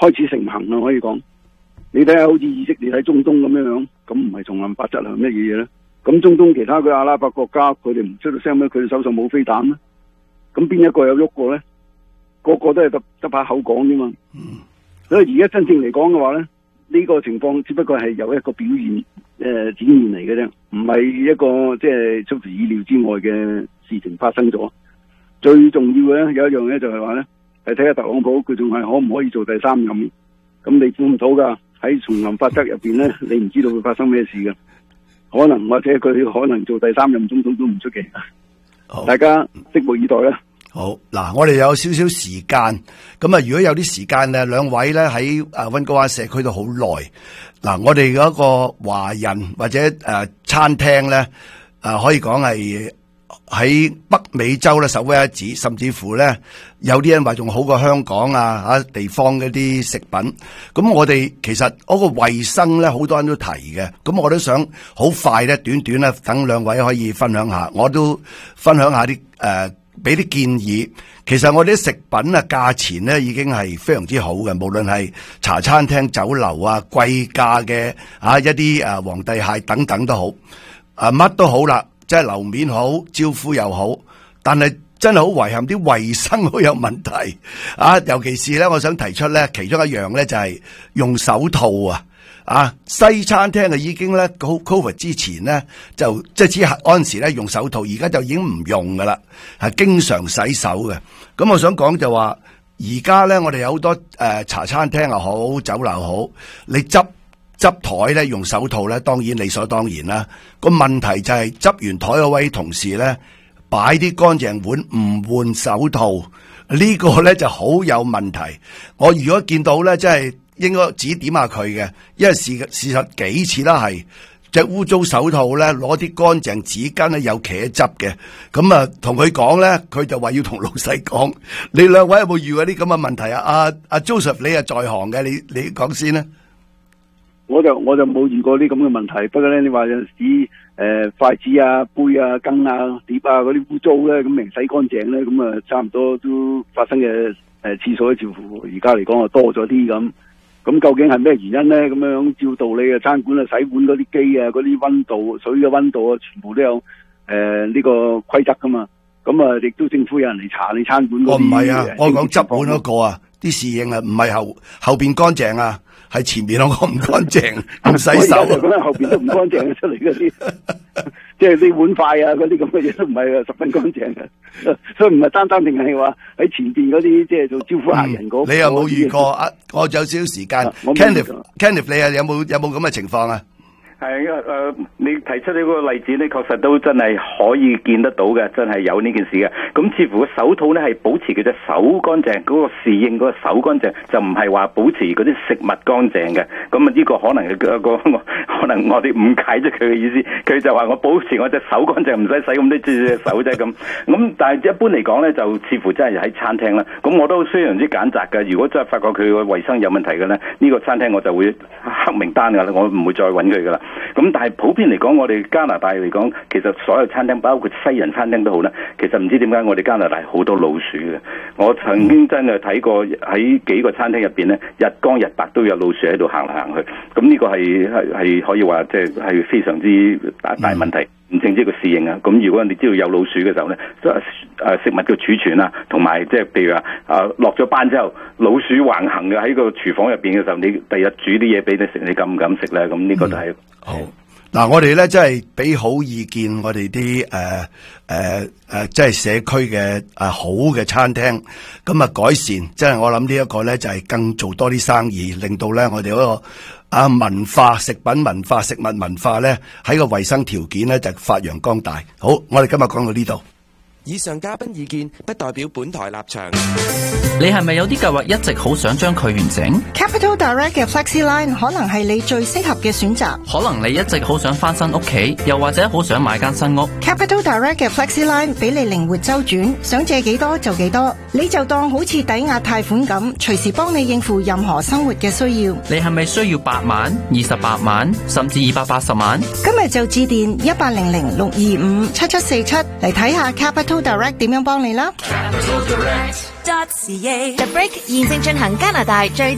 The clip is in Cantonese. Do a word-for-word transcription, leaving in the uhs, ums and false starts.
開始成行啦，可以講。你睇下好似以色列喺中東咁樣樣，咁唔係叢林法則係乜嘢嘢咧？咁中東其他嘅阿拉伯國家，佢哋唔出到聲咩？佢哋手上冇飛彈咩？咁邊一個有喐過咧？個個都係得得把口講啫嘛。嗯、所以而家真正嚟講嘅話咧，呢、這個情況只不過係有一個表現誒、呃、展現嚟嘅啫，唔係一個即係出乎意料之外嘅事情發生咗。最重要嘅咧，有一樣嘢就係話咧，係睇下特朗普佢仲係可唔可以做第三任？咁你估唔到噶。喺叢林法則入邊咧，你唔知道會發生咩事嘅，可能或者佢可能做第三任總統都唔出奇。好，大家拭目以待啦。 好，嗱，我哋有少少時間，咁啊，如果有啲時間咧，兩位咧喺啊溫哥華社區都好耐。嗱，我哋嗰個華人或者誒、呃、餐廳咧，啊、呃、可以講係喺北美洲咧首屈一指，甚至乎咧有啲人話仲好過香港啊吓地方嗰啲食品。咁我哋其實嗰個衛生咧，好多人都提嘅。咁我都想好快咧，短短咧，等兩位可以分享下，我都分享下啲誒，俾、呃、啲建議。其實我哋啲食品啊，價錢咧已經係非常之好嘅，無論係茶餐廳、酒樓啊，貴價嘅啊一啲誒皇帝蟹等等都好，啊乜都好啦。即係樓面好，招呼又好，但係真係好遺憾，啲衛生好有問題啊！尤其是咧，我想提出咧，其中一樣咧就係用手套啊！啊，西餐廳啊已經咧，Covid 之前咧就即係之後嗰陣時咧用手套，而家就已經唔用噶啦，係經常洗手嘅。咁我想講就話，而家咧我哋有好多誒、呃、茶餐廳又好，酒樓好，你執。執台咧用手套咧，當然理所當然啦。個問題就係執完台嗰位同事咧，擺啲乾淨碗唔換手套，呢個咧就好有問題。我如果見到咧，即係應該指點下佢嘅，因為事事實幾次啦係隻污糟手套咧，攞啲乾淨紙巾咧有茄汁嘅，咁啊同佢講咧，佢就話要同老細講。你兩位有冇遇過啲咁嘅問題啊？阿阿 Joseph 你係在行嘅，你你講先啦。 我就我就冇遇過啲咁嘅問題，不過咧，你話有陣時誒、呃、筷子啊、杯啊、羹啊、碟啊嗰啲污糟咧，咁未洗乾淨咧，咁啊差唔多都發生嘅誒次數咧，似乎而家嚟講啊多咗啲咁。咁究竟係咩原因咧？咁樣照道理啊，餐館啊洗碗嗰啲機啊、嗰啲溫度、水嘅溫度啊，全部都有誒呢、呃這個規則噶嘛。咁啊，亦都政府有人嚟查你餐館嗰啲。我唔係啊，我講執碗嗰個啊，啲侍應啊，唔係後後邊乾淨啊。係前面我講唔乾淨，唔洗手。我而家就講緊後邊都唔乾淨出嚟嗰啲，即係啲碗筷啊，嗰啲咁嘅嘢都唔係十分乾淨嘅，所以唔係單單定係話喺前邊嗰啲即係做招呼客人嗰、嗯。你有冇遇過啊？我仲有少少時間。Kenneth，Kenneth，你啊有冇有冇咁嘅情況啊？ 係啊，誒，你提出呢個例子咧，確實都真係可以見得到嘅，真係有呢件事嘅。咁似乎個手套咧係保持佢隻手乾淨，嗰個侍應嗰個手乾淨，就唔係話保持嗰啲食物乾淨嘅。咁啊，呢個可能係個個可能我哋誤解咗佢嘅意思。佢就話我保持我隻手乾淨，唔使洗咁多隻手啫咁。咁但係一般嚟講咧，就似乎真係喺餐廳啦。咁我都非常之揀擇嘅。如果真係發覺佢個衛生有問題嘅咧，呢個餐廳我就會黑名單㗎啦，我唔會再揾佢㗎啦。咁但係普遍嚟講，我哋加拿大嚟講，其實所有餐廳，包括西人餐廳都好啦。其實唔知點解我哋加拿大好多老鼠嘅。我曾經真係睇過喺幾個餐廳入邊咧，日光日白都有老鼠喺度行嚟行去。咁呢個係係係可以話即係係非常之大大問題。唔淨止個侍應啊。咁如果你知道有老鼠嘅時候咧，誒食物嘅儲存啊，同埋即係譬如話啊落咗班之後，老鼠橫行嘅喺個廚房入邊嘅時候，你第日煮啲嘢俾你食，你敢唔敢食咧？咁呢個就係、是嗯、 好。嗱，我哋咧真係俾好意見，我哋啲誒誒誒，即係社區嘅誒、呃、好嘅餐廳，咁啊改善，即係我諗呢一個咧就係更做多啲生意，令到咧我哋嗰個啊文化、食品文化、食物文化咧喺個衛生條件咧就發揚光大。好，我哋今日講到呢度。 以上嘉賓意見不代表本台立場。 你係咪有啲計劃一直好想將佢完成？ Capital Direct 嘅 FlexiLine 可能係你最適合嘅選擇。 可能你一直好想翻新屋企，又或者好想買間新屋。 Capital Direct 嘅 FlexiLine 俾你靈活周轉，想借幾多就幾多，你就當好似抵押貸款咁，隨時幫你應付任何生活嘅需要。 你係咪需要八萬、二十八萬，甚至二百八十萬？ 今日就致電一八零零六二五七七四七嚟睇下 Capital Direct 點樣幫你啦。 The Break 現正進行加拿大最